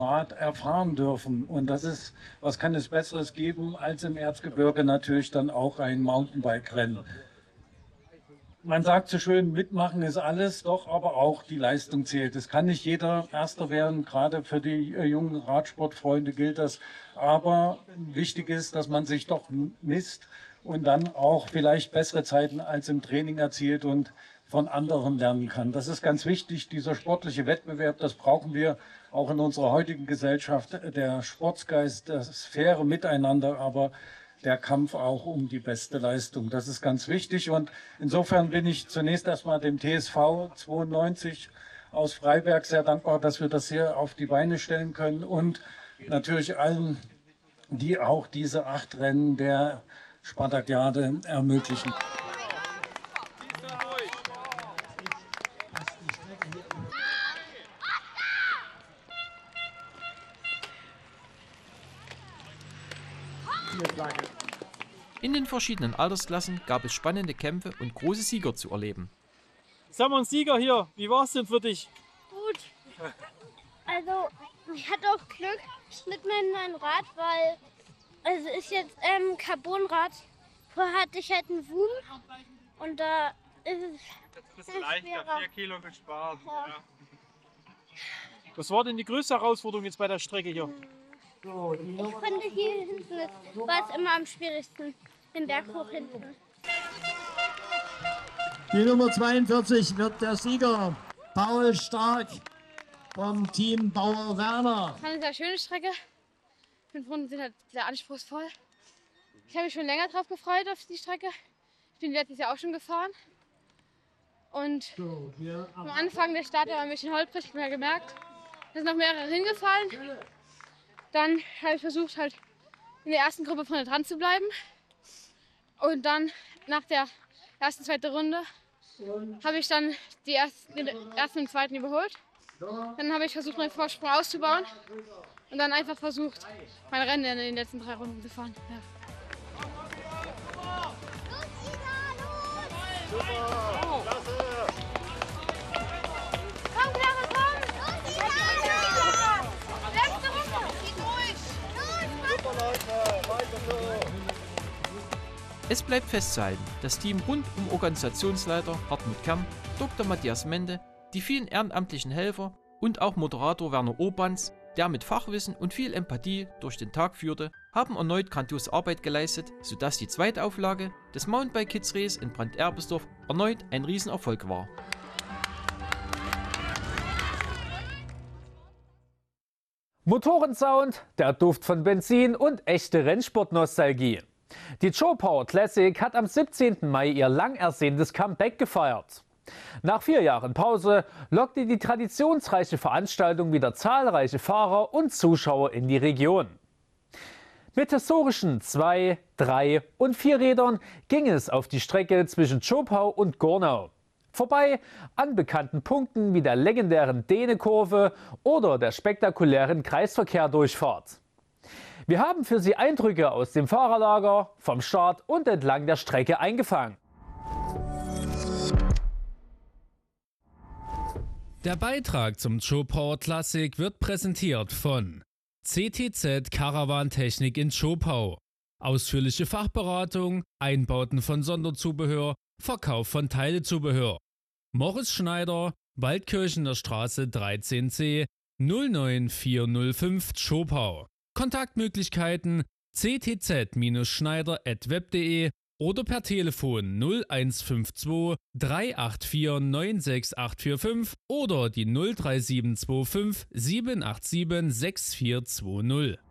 erfahren dürfen. Und das ist, was kann es Besseres geben, als im Erzgebirge natürlich dann auch ein Mountainbike-Rennen. Man sagt so schön, mitmachen ist alles, doch aber auch die Leistung zählt. Es kann nicht jeder Erster werden, gerade für die jungen Radsportfreunde gilt das. Aber wichtig ist, dass man sich doch misst und dann auch vielleicht bessere Zeiten als im Training erzielt und von anderen lernen kann. Das ist ganz wichtig, dieser sportliche Wettbewerb, das brauchen wir auch in unserer heutigen Gesellschaft. Der Sportsgeist, das faire Miteinander, aber der Kampf auch um die beste Leistung. Das ist ganz wichtig und insofern bin ich zunächst erstmal dem TSV 92 aus Freiberg sehr dankbar, dass wir das hier auf die Beine stellen können und natürlich allen, die auch diese 8 Rennen der Spartakiade ermöglichen. In den verschiedenen Altersklassen gab es spannende Kämpfe und große Sieger zu erleben. Jetzt haben wir einen Sieger hier. Wie war es denn für dich? Gut. Also ich hatte auch Glück mit meinem neuen Rad, weil es ist jetzt Carbonrad. Vorher hatte ich halt einen Zoom und da ist es bisschen leichter, 4 Kilo gespart. Ja. Ja. Was war denn die größte Herausforderung jetzt bei der Strecke hier? Ich konnte hier hinten, war es immer am schwierigsten, den Berg hoch hinten. Die Nummer 42 wird der Sieger, Paul Stark vom Team Bauer Werner. Das war eine sehr schöne Strecke. 5 Runden sind halt sehr anspruchsvoll. Ich habe mich schon länger drauf gefreut auf die Strecke. Ich bin letztes Jahr auch schon gefahren. Und am Anfang der Start war ein bisschen holprig, ich habe gemerkt. Da sind noch mehrere hingefallen. Dann habe ich versucht, halt in der ersten Gruppe vorne dran zu bleiben. Und dann nach der ersten, zweiten Runde habe ich dann den ersten und zweiten überholt. Dann habe ich versucht, meinen Vorsprung auszubauen. Und dann einfach versucht, mein Rennen in den letzten 3 Runden zu fahren. Ja. Komm, Clara, komm! Letzte Runde! Es bleibt festzuhalten, das Team rund um Organisationsleiter Hartmut Kern, Dr. Matthias Mende, die vielen ehrenamtlichen Helfer und auch Moderator Werner Urbans, der mit Fachwissen und viel Empathie durch den Tag führte, haben erneut grandiose Arbeit geleistet, sodass die zweite Auflage des Mountainbike Kids Race in Brand-Erbesdorf erneut ein Riesenerfolg war. Motorensound, der Duft von Benzin und echte Rennsportnostalgie. Die Joe Power Classic hat am 17. Mai ihr lang ersehntes Comeback gefeiert. Nach 4 Jahren Pause lockte die traditionsreiche Veranstaltung wieder zahlreiche Fahrer und Zuschauer in die Region. Mit historischen 2-, 3- und 4-Rädern ging es auf die Strecke zwischen Zschopau und Gornau. Vorbei an bekannten Punkten wie der legendären Dehne-Kurve oder der spektakulären Kreisverkehrdurchfahrt. Wir haben für Sie Eindrücke aus dem Fahrerlager, vom Start und entlang der Strecke eingefangen. Der Beitrag zum Joe Power Classic wird präsentiert von CTZ Caravan Technik in Zschopau. Ausführliche Fachberatung, Einbauten von Sonderzubehör, Verkauf von Teilezubehör. Morris Schneider, Waldkirchener Straße 13C 09405 Zschopau. Kontaktmöglichkeiten ctz-schneider@web.de oder per Telefon 0152 384 96845 oder die 03725 787 6420.